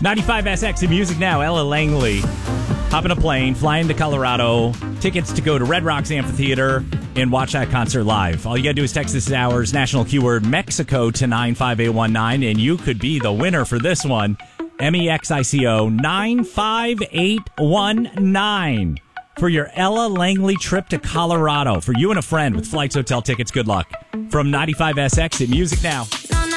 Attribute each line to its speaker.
Speaker 1: 95SX in music now. Ella Langley. Hopping a plane, flying to Colorado. Tickets to go to Red Rocks Amphitheater and watch that concert live. All you got to do is text this hour's national keyword Mexico to 95819, and you could be the winner for this one. MEXICO 95819 for your Ella Langley trip to Colorado. For you and a friend with flights, hotel tickets. Good luck. From 95SX at Music Now.